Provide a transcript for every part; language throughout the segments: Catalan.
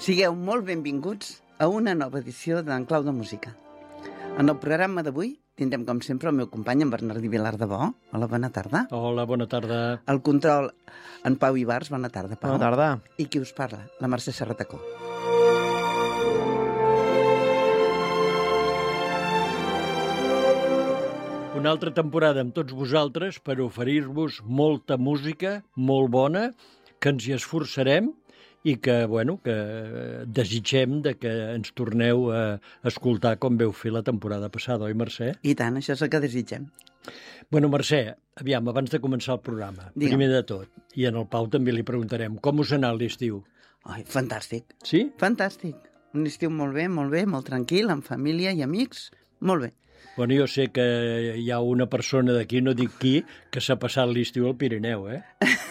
Sigueu molt benvinguts a una nova edició d'En Clau de Música. En el programa d'avui tindrem, com sempre, el meu company, en Bernardí Vilar de Bo. Hola, bona tarda. Hola, bona tarda. El control, en Pau Ibars. Bona tarda, Pau. Bona tarda. I qui us parla? La Mercè Serratacó. Una altra temporada amb tots vosaltres per oferir-vos molta música, molt bona, que ens hi esforçarem i que, bueno, que desitgem de que ens torneu a escoltar com veu fer la temporada passada, oi, Mercè? I tant, això és el que desitgem. Bueno, Mercè, aviam, abans de començar el programa, Digue'm. primer de tot, i en el Pau també li preguntarem, com us ha anat l'estiu? Ai, fantàstic. Sí? Fantàstic. Un estiu molt bé, molt tranquil, amb família i amics. Molt bé. Bueno, jo sé que hi ha una persona d'aquí, no dic qui, que s'ha passat l'estiu al Pirineu, eh?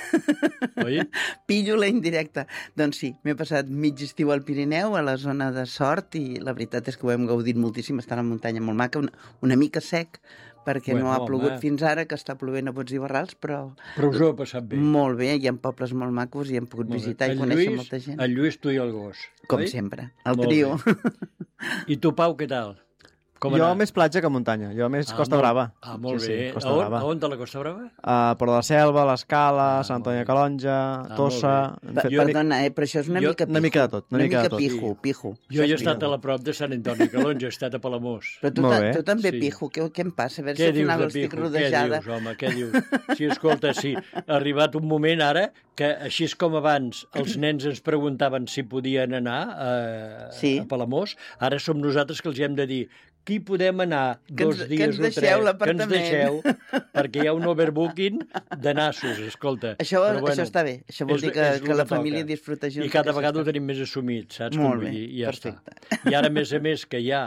Oi? Pillo la indirecta. Doncs sí, m'he passat mig estiu al Pirineu, a la zona de Sort, i la veritat és que ho hem gaudit moltíssim. Està a la muntanya molt maca, una mica sec, perquè Bueno, no ha plogut home. fins ara, que està plovent a bots i barrals, però Però us ho heu passat bé. molt bé, hi ha pobles molt macos i hem pogut Molt bé. visitar i El conèixer Lluís, molta gent. El Lluís, tu i el gos. Com oi? sempre, el Molt trio. I tu, Pau, què tal? Com ha Jo anat? més platja que muntanya, jo més Costa molt- Brava. Ah, molt Sí, bé. Costa a, on, Brava. a on de la Costa Brava? Port de la Selva, l'Escala, Sant molt Antoni de bé. Calonja, Tossa... molt Hem fet Perdona, però això és una Jo- mica pijo. una mica de tot, una mica de tot. Pijo. Jo Això he és estat pijo. a la prop de Sant Antoni Calonja, he estat a Palamós. Però tu, Molt bé. tu també, Sí. pijo. Què em passa? A veure Què si al dius final de estic pijo? rodejada. Què dius, home, què dius? Sí, escolta, sí, ha arribat un moment ara que, així és com abans, els nens ens preguntaven si podien anar Sí. a Palamós, ara som nosaltres que els hem de dir qui podem anar Que ens- 2 que dies ens o 3, deixeu que ens l'apartament. deixeu, perquè hi ha un overbooking de nassos, escolta. Això Però, això està bé. Això vol dir és que el la toca. família disfruta junts. I cada d'aquesta vegada ho estona. tenim més assumit, saps? Molt com vull bé, dir? I ja perfecte. està. I ara, a més, que hi ha...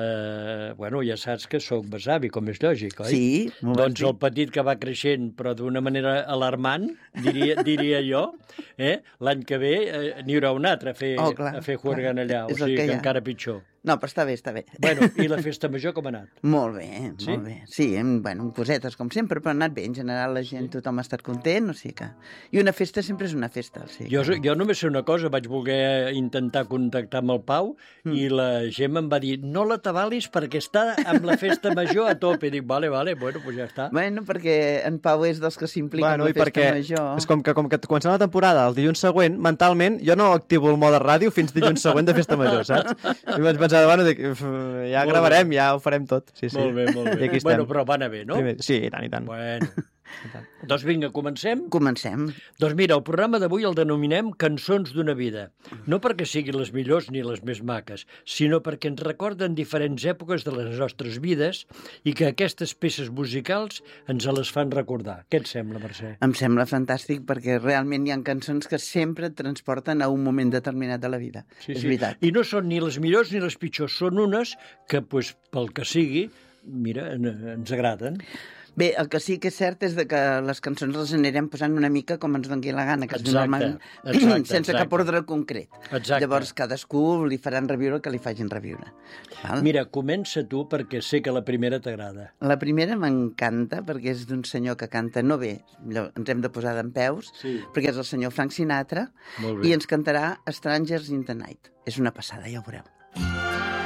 bueno, ja saps que sóc besavi, com és lògic, oi? Sí, m'ho vas Doncs dir. el petit que va creixent, però d'una manera alarmant, diria jo, l'any que ve n'hi haurà un altre a fer, clar, a fer juergan clar. allà, o És el sigui que que hi ha. encara pitjor. No, però està bé, està bé. Bueno, i la festa major com ha anat? Molt bé, Sí? molt bé. Sí, amb cosetes, com sempre, però ha anat bé. En general, la gent, tothom ha estat content, o sigui que... I una festa sempre és una festa, o sigui que... Jo només sé una cosa, vaig voler intentar contactar amb el Pau i la Gemma em va dir no l'atabalis perquè està amb la festa major a tope. Dic, vale, bueno, pues ja està. Bueno, perquè en Pau és dels que s'implica en la i festa perquè major. és com que comencem la temporada el dilluns següent, mentalment, jo no activo el mode ràdio fins dilluns següent de festa major, saps? I vaig pensar, bueno, dic, ja Molt gravarem, bé. ja ho farem tot. Sí, sí. Molt bé. I aquí estem. Bueno, però va anar bé, no? Sí, i tant, i tant. Bueno. Doncs vinga, comencem? Comencem. Doncs mira, el programa d'avui el denominem Cançons d'una vida. No perquè siguin les millors ni les més maques, sinó perquè ens recorden diferents èpoques de les nostres vides i que aquestes peces musicals ens les fan recordar. Què et sembla, Mercè? Em sembla fantàstic perquè realment hi ha cançons que sempre et transporten a un moment determinat de la vida. És veritat. I no són ni les millors ni les pitjors, són unes que, pues, pel que sigui, mira, ens agraden. Bé, el que sí que és cert és de que les cançons les anirem posant una mica com ens doni la gana, que és Exacte, normalment sense cap ordre concret. Exacte. Llavors, cadascú li faran reviure el que li facin reviure. Val? Mira, comença tu perquè sé que la primera t'agrada. La primera m'encanta perquè és d'un senyor que canta no bé, ens hem de posar dempeus, Sí. perquè és el senyor Frank Sinatra, Molt bé. i ens cantarà Strangers in the Night. És una passada, ja ho veureu.